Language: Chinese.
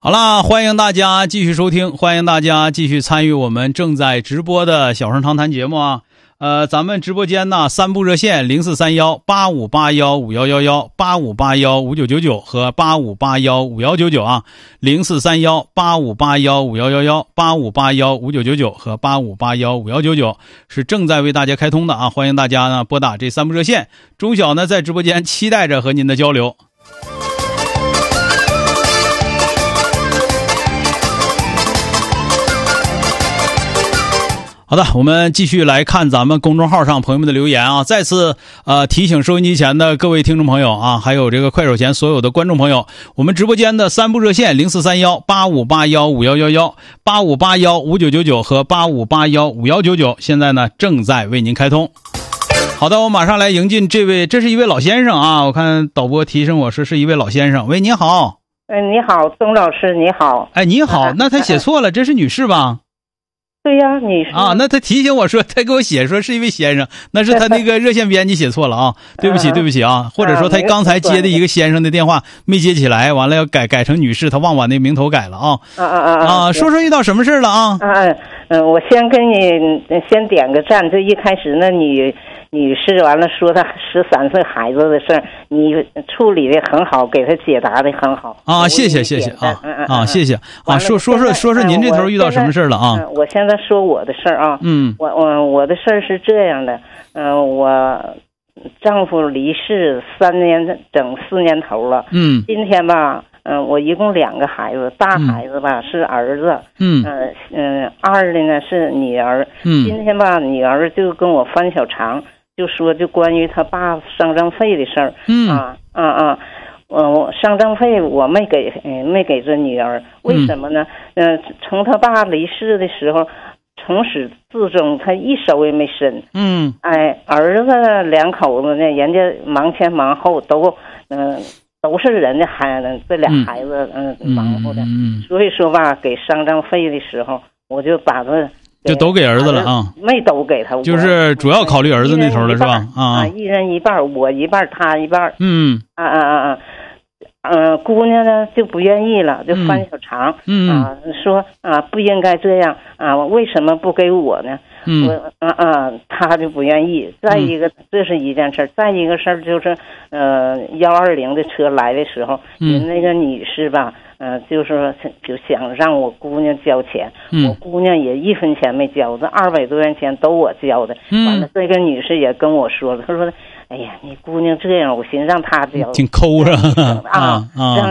好啦，欢迎大家继续收听，欢迎大家继续参与我们正在直播的小声长谈节目啊。咱们直播间呢3部热线04318581511185815999和85815199啊，04318581511185815999和85815199是正在为大家开通的啊，欢迎大家呢拨打这3部热线。钟晓呢在直播间期待着和您的交流。好的，我们继续来看咱们公众号上朋友们的留言啊！再次提醒收音机前的各位听众朋友啊，还有这个快手前所有的观众朋友，我们直播间的3部热线043185815111、85815999和85815199，现在呢正在为您开通。好的，我马上来迎进这位，这是一位老先生啊！我看导播提醒我说是一位老先生。喂，你好。 你好，钟老师，你好。 哎，你好，那他写错了，这是女士吧？ 对呀，你是啊，那他提醒我说，他给我写说是一位先生，那是他那个热线编辑写错了啊，对不起，对不起啊，或者说他刚才接的一个先生的电话没接起来，完了要改成女士，他忘把那名头改了啊。说说遇到什么事了啊？ 我先跟你先点个赞，就一开始那女士完了说她13岁孩子的事儿，你处理的很好，给她解答的很好啊，谢谢谢谢啊，谢谢啊，说您这头遇到什么事了啊？ 我现在说我的事儿啊，我的事儿是这样的，我丈夫离世3年整4年头了，今天吧。我一共2个孩子，大孩子吧是儿子，二的呢是女儿。今天吧，女儿就跟我翻小肠，就说就关于他爸丧葬费的事儿。我丧葬费我没给这女儿，为什么呢？从他爸离世的时候，从始至终他一手也没伸。儿子2口子呢，人家忙前忙后都是人家孩子，这俩孩子忙活的，所以说吧，给丧葬费的时候，我就把他就都给儿子了啊， 没都给他， 就是主要考虑儿子那头了是吧？ 一人一半，我一半，他一半。姑娘呢就不愿意了，就翻小肠，说不应该这样啊，为什么不给我呢？他就不愿意。再一个，这是一件事，再一个事儿就是120的车来的时候，那个女士吧，就是就想让我姑娘交钱，我姑娘也1分钱没交，这200多元钱都我交的。完了，这个女士也跟我说了，她说。哎呀，你姑娘这样，我寻思让她交， 挺抠着